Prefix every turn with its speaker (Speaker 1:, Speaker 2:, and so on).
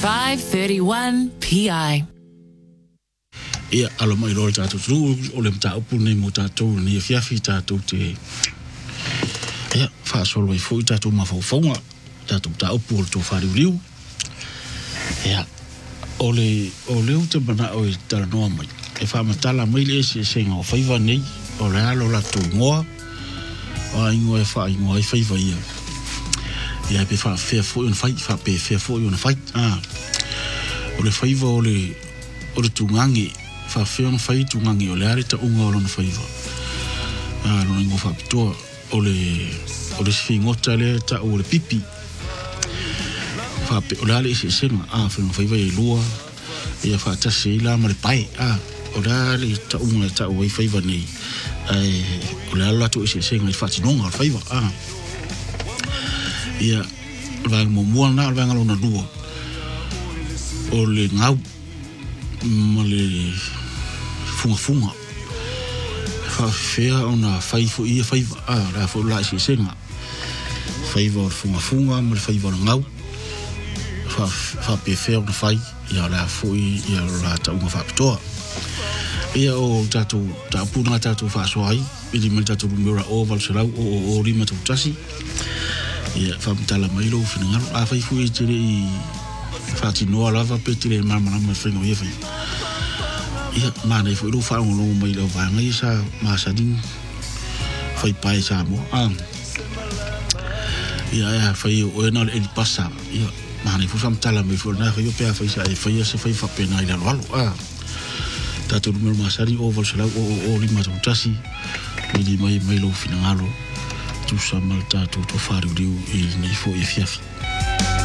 Speaker 1: 531 PI.
Speaker 2: Ia alo mai lo tātou tru o le mta upu nei mo tātou ni fiafi tātou te ia fa solo i foi tātou mafaunga tātou ta upu o tō whariuriu ia o le te mana o i tala noa mai e whamatala mai le se senga o whaiva nei o le alo la tō ngoa o a ingoa e wha ingoa i whaiva ia pe wha whea fo i on whai wha pe whea fo i on whai o le whaiva o le tūngangi fa feon fai tu ngangi o le are ta unga o lona faiva lona ingo fa pitoa o le sfingota le ta o le pipi fa pe o le ale isi senga fa lona faiva i lua ia fa tasi la ma le pai o le ale ta unga ta o i faiva nei o le ala tu isi senga i fa tinonga o faiva ia o le vanga mua na o le vanga lona lua o le ngau ma le funga fa fea ona faifu ia faiva la fo la si senga faiva funga ma faiva ngau fa pe fea ona fai ia la fo ia la ta uma fa pitoa ia o tatu ta puna tatu fa soai ili me tatu mura oval selau o rima tu tasi ia fa mtala mai lo fina a faifu i tire i fa tinoa lava pe tire mama na fringo ia fai ia mana i fo fa ngolo mai lo va ngai sa ma sa din fai pai sa mo ia fai o na el passa ia mana i fo sam tala mai fo na fai pe fai sa e fai se fai fa pena ila lo ta tu número ma sa ri oval sa o lima tu tasi ili mai lo fina ngalo tu sa mal ta tu fariu i ni fo e fiafi